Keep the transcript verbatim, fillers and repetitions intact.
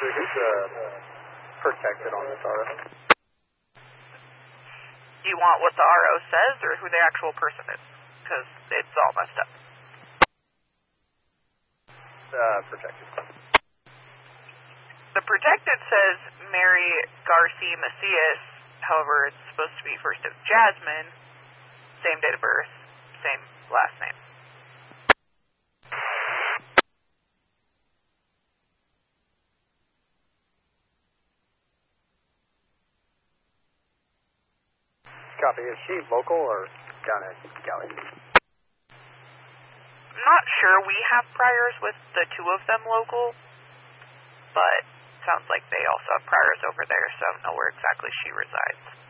Who's uh, protected on this R O? Do you want what the R O says or who the actual person is? Because it's all messed up. Uh, protected. The protected says Mary Garcia Macias. However, it's supposed to be first of Jasmine. Same date of birth, same last name. Copy. Is she local or down at Cali? I'm not sure. We have priors with the two of them local, but sounds like they also have priors over there, so I don't know where exactly she resides.